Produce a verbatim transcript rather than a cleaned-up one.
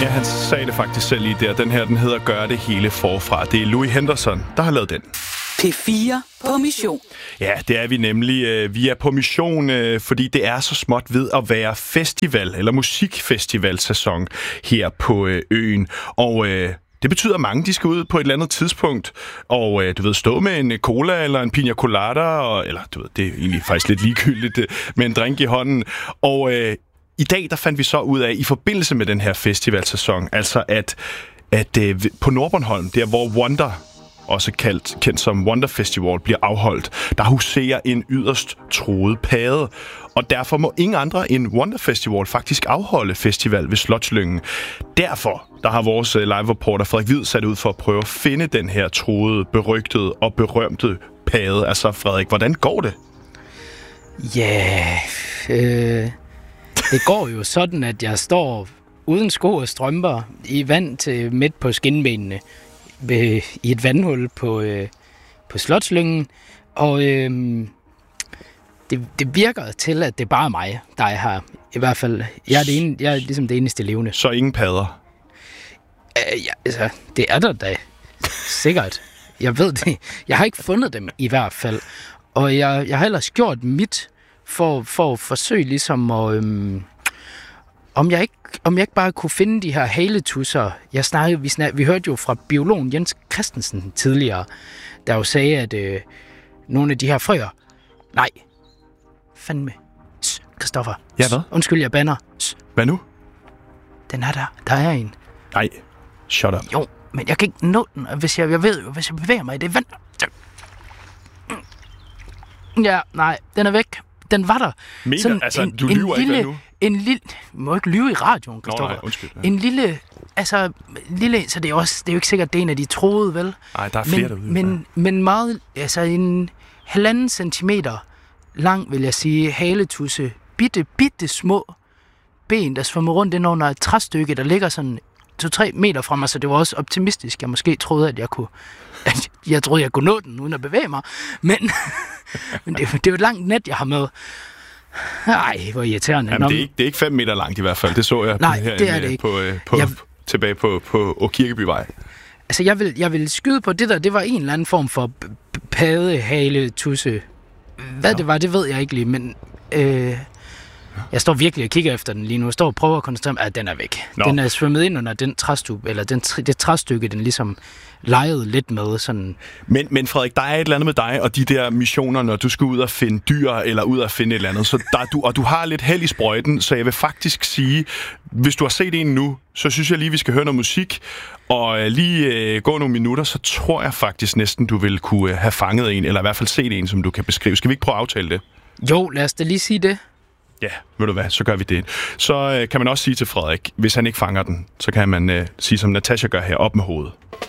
Ja, han sagde det faktisk selv lige der. Den her, den hedder Gør det hele forfra. Det er Louis Henderson, der har lavet den. P fire på mission. Ja, det er vi nemlig. Vi er på mission, fordi det er så småt ved at være festival- eller musikfestivalsæson her på øen. Og det betyder, at mange de skal ud på et eller andet tidspunkt og du ved, stå med en cola eller en pina colada, og, eller du ved, det er egentlig faktisk lidt ligegyldigt, med en drink i hånden. Og øh, i dag der fandt vi så ud af, i forbindelse med den her festivalsæson, altså at, at øh, på Nordbornholm, der hvor Wonder, også kaldt, kendt som Wonder Festival, bliver afholdt, der huserer en yderst truet padde. Og derfor må ingen andre end Wonder Festival faktisk afholde festival ved Slotslyngen. Derfor der har vores live-reporter Frederik Hvid sat ud for at prøve at finde den her truede, berygtede og berømte padde. Altså Frederik, hvordan går det? Ja, yeah, øh, det går jo sådan, at jeg står uden sko og strømper i vand til midt på skinbenene ved, i et vandhul på, øh, på Slotslyngen. Og øh, det, det virker til, at det er bare mig, der er her. I hvert fald, jeg er, det ene, jeg er ligesom det eneste levende. Så ingen padder? Uh, ja, altså, det er der da. Sikkert. Jeg ved det. Jeg har ikke fundet dem i hvert fald. Og jeg, jeg har ellers gjort mit for, for at forsøge ligesom at... Øhm, om, jeg ikke, om jeg ikke bare kunne finde de her haletusser. Jeg snakkede, vi, snakkede, vi hørte jo fra biologen Jens Christensen tidligere, der jo sagde, at øh, nogle af de her frøer... Nej. Fandme. Christoffer. Ja, hvad? Undskyld, jeg banner. Hvad nu? Den er der. Der er en. Nej. Shut up. Jo, men jeg kan ikke nå den, hvis jeg, jeg ved jo, hvis jeg bevæger mig i det vand. Ja, nej, den er væk. Den var der. Mener, sådan altså, en, du lyver en lille, ikke, hvad nu? En lille, må ikke lyve i radioen, Christoffer. Nå, nej, undskyld. Ja. En lille, altså, lille, så det er, også, det er jo ikke sikkert, det er en af de troede, vel? Nej, der er flere men, derude. Men, men meget, altså en halvanden centimeter lang, vil jeg sige, haletusse, bitte, bitte små ben, der svømmer rundt ind under et træstykke, der ligger sådan to-tre meter fra mig, så det var også optimistisk. Jeg måske troede, at jeg kunne, at jeg troede, jeg kunne nå den, uden at bevæge mig. Men, men det, det er jo et langt net, jeg har med. Ej, hvor irriterende. Jamen, det, er ikke, det er ikke fem meter langt i hvert fald. Det så jeg Nej, her det er det ikke. På, på, jeg, tilbage på, på, på Kirkebyvej. Altså, jeg vil, jeg vil skyde på det der. Det var en eller anden form for padde, hale, tusse. Hvad ja. det var, det ved jeg ikke lige, men... Øh, Jeg står virkelig og kigger efter den lige nu. Jeg står og prøver at konstatere, at den er væk. Nå. Den er svømmet ind under den træstykke, eller den, det træstykke, den ligesom legede lidt med. Sådan. Men, men Frederik, der er et eller andet med dig og de der missioner, når du skal ud og finde dyr, eller ud og finde et eller andet. Så der, du, og du har lidt held i sprøjten, så jeg vil faktisk sige, hvis du har set en nu, så synes jeg lige, vi skal høre noget musik, og lige øh, gå nogle minutter, så tror jeg faktisk næsten, du vil kunne have fanget en, eller i hvert fald set en, som du kan beskrive. Skal vi ikke prøve at aftale det? Jo, lad os da lige sige det. Ja, ved du hvad, så gør vi det. Så øh, kan man også sige til Frederik, hvis han ikke fanger den, så kan man øh, sige, som Natasha gør her, op med hovedet.